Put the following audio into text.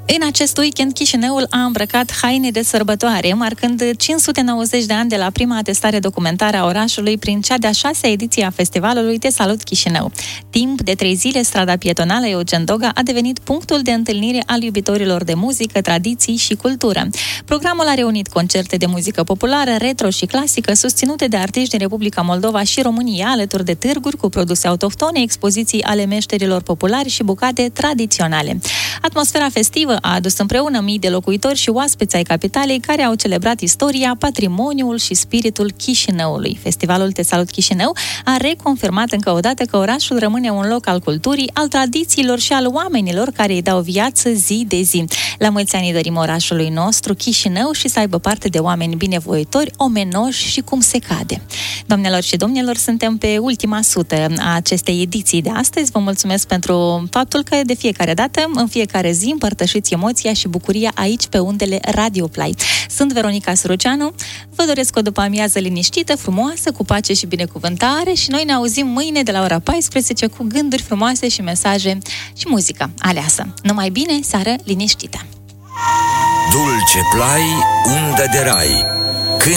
În acest weekend, Chișinăul a îmbrăcat haine de sărbătoare, marcând 590 de ani de la prima atestare documentară a orașului prin cea de-a 6-a ediție a festivalului Te Salut Chișinău. Timp de 3 zile, strada pietonală Eugen Doga a devenit punctul de întâlnire al iubitorilor de muzică, tradiții și cultură. Programul a reunit concerte de muzică populară, retro și clasică, susținute de artiști din Republica Moldova și România, alături de târguri cu produse autohtone, expoziții ale meșterilor populari și bucate tradiționale. Atmosfera festivă a adus împreună mii de locuitori și oaspeți ai capitalei care au celebrat istoria, patrimoniul și spiritul Chișinăului. Festivalul Te Salut Chișinău a reconfirmat încă o dată că orașul rămâne un loc al culturii, al tradițiilor și al oamenilor care îi dau viață zi de zi. La mulți ani dorim orașului nostru, Chișinău, și să aibă parte de oameni binevoitori, omenoși și cum se cade. Doamnelor și domnilor, suntem pe ultima sută a acestei ediții de astăzi. Vă mulțumesc pentru faptul că de fiecare dată, în fiecare zi, împărtășiți emoția și bucuria aici pe undele Radio Play. Sunt Veronica Suruceanu, vă doresc o după-amiază liniștită, frumoasă, cu pace și binecuvântare și noi ne auzim mâine de la ora 14 cu gânduri frumoase și mesaje și muzică aleasă. Numai bine, seară liniștită! Dulce Play, undă de rai.